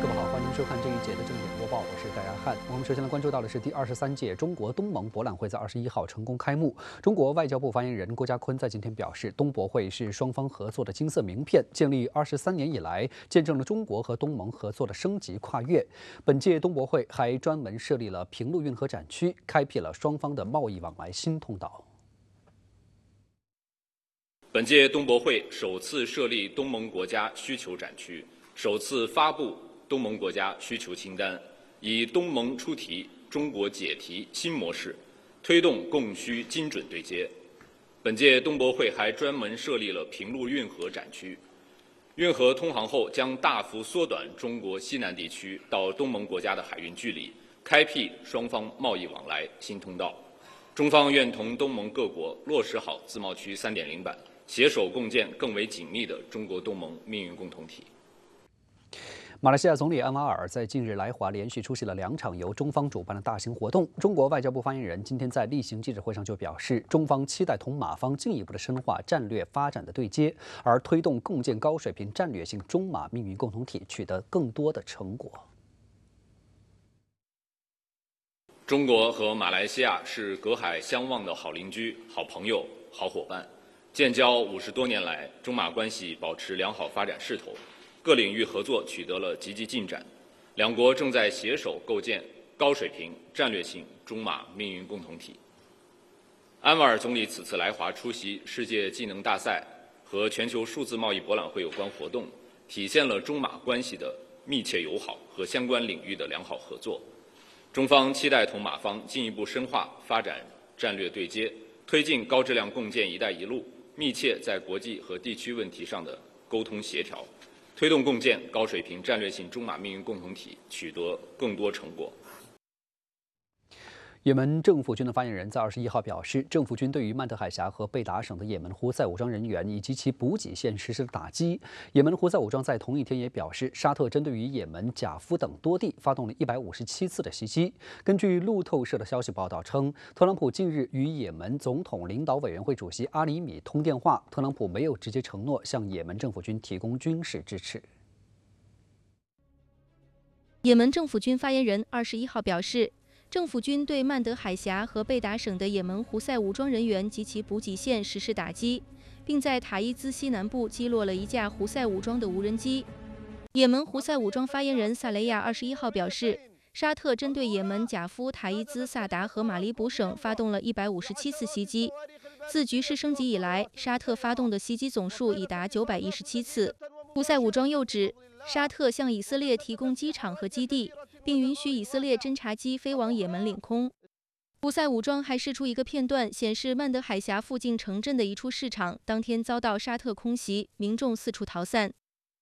各位好，欢迎收看这一节的正点播报，我是戴亚汉。我们首先来关注到的是第23届中国东盟博览会在21号成功开幕。中国外交部发言人郭家坤在今天表示，东博会是双方合作的金色名片，建立23年以来，见证了中国和东盟合作的升级跨越。本届东博会还专门设立了平陆运河展区，开辟了双方的贸易往来新通道。 本届东博会首次设立东盟国家需求展区，首次发布东盟国家需求清单，以东盟出题、中国解题新模式，推动供需精准对接。本届东博会还专门设立了平陆运河展区，运河通航后将大幅缩短中国西南地区到东盟国家的海运距离，开辟双方贸易往来新通道。中方愿同东盟各国落实好自贸区3.0版，携手共建更为紧密的中国东盟命运共同体。 马来西亚总理安瓦尔在近日来华连续出席了2场由中方主办的大型活动。中国外交部发言人今天在例行记者会上就表示，中方期待同马方进一步的深化战略发展的对接，而推动共建高水平战略性中马命运共同体取得更多的成果。 中国和马来西亚是隔海相望的好邻居、好朋友、好伙伴。建交50多年来，中马关系保持良好发展势头，各领域合作取得了积极进展。两国正在携手构建高水平战略性中马命运共同体。安瓦尔总理此次来华出席世界技能大赛和全球数字贸易博览会有关活动，体现了中马关系的密切友好和相关领域的良好合作。中方期待同马方进一步深化发展战略对接，推进高质量共建“一带一路”，密切在国际和地区问题上的沟通协调，推动共建高水平战略性中马命运共同体取得更多成果。 也门政府军的发言人在21号表示，政府军对于曼德海峡和贝达省的也门胡塞武装人员以及其补给线实施了打击。也门胡塞武装在同一天也表示，沙特针对于也门贾夫等多地发动了157次的袭击。根据路透社的消息报道称，特朗普近日与也门总统领导委员会主席阿里米通电话，特朗普没有直接承诺向也门政府军提供军事支持。 也门政府军发言人21号表示，政府军对曼德海峡和贝达省的也门胡塞武装人员及其补给线实施打击，并在塔伊兹西南部击落了一架胡塞武装的无人机。也门胡塞武装发言人萨雷亚21号表示，沙特针对也门贾夫、塔伊兹、萨达和马里卜省发动了157次袭击。自局势升级以来，沙特发动的袭击总数已达917次。胡塞武装又指，沙特向以色列提供机场和基地，并允许以色列侦察机飞往也门领空。胡塞武装还释出一个片段，显示曼德海峡附近城镇的一处市场当天遭到沙特空袭，民众四处逃散。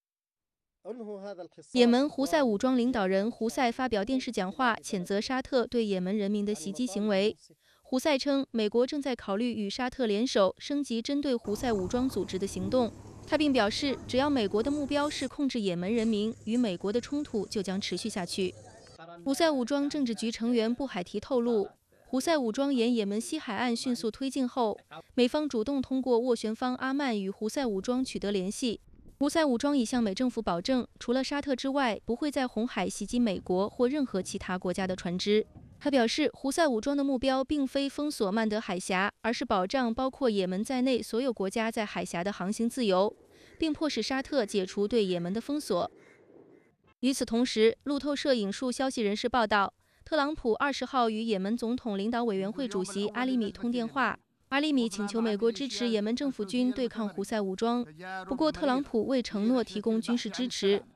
也门胡塞武装领导人胡塞发表电视讲话，谴责沙特对也门人民的袭击行为。胡塞称，美国正在考虑与沙特联手，升级针对胡塞武装组织的行动。他并表示，只要美国的目标是控制也门人民，与美国的冲突就将持续下去。胡塞武装政治局成员布海提透露，胡塞武装沿也门西海岸迅速推进后，美方主动通过斡旋方阿曼与胡塞武装取得联系。胡塞武装已向美政府保证，除了沙特之外，不会在红海袭击美国或任何其他国家的船只。他表示，胡塞武装的目标并非封锁曼德海峡，而是保障包括也门在内所有国家在海峡的航行自由，并迫使沙特解除对也门的封锁。与此同时，路透社引述消息人士报道，特朗普20号与也门总统领导委员会主席阿里米通电话。阿里米请求美国支持也门政府军对抗胡塞武装，不过特朗普未承诺提供军事支持。